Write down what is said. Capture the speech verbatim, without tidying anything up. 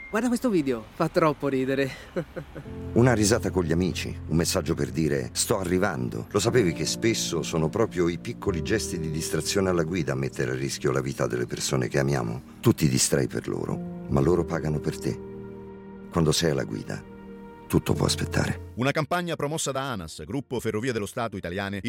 Guarda questo video, fa troppo ridere. Una risata con gli amici, un messaggio per dire sto arrivando. Lo sapevi che spesso sono proprio i piccoli gesti di distrazione alla guida a mettere a rischio la vita delle persone che amiamo? Tu ti distrai per loro, ma loro pagano per te. Quando sei alla guida, tutto può aspettare. Una campagna promossa da ANAS, Gruppo Ferrovie dello Stato Italiane,